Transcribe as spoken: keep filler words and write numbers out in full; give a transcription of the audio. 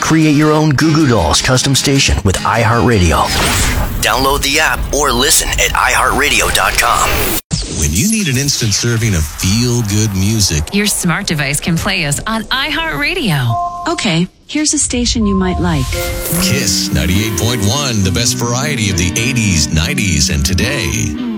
Create your own Goo Goo Dolls custom station with iHeartRadio. Download the app or listen at i heart radio dot com. When you need an instant serving of feel-good music, your smart device can play us on iHeartRadio. Okay, here's a station you might like. Kiss ninety-eight point one, the best variety of the eighties, nineties, and today.